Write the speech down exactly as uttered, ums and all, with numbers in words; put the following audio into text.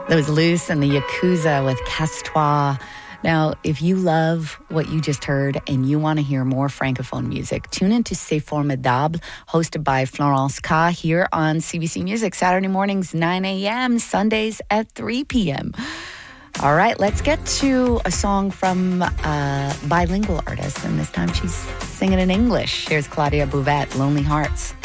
That was Loose and the Yakuza with Casse-Toi. Now, if you love what you just heard and you want to hear more Francophone music, tune into C'est Formidable, hosted by Florence K here on C B C Music, Saturday mornings, nine a.m., Sundays at three p.m. All right, let's get to a song from a bilingual artist, and this time she's singing in English. Here's Claudia Bouvette, Lonely Hearts.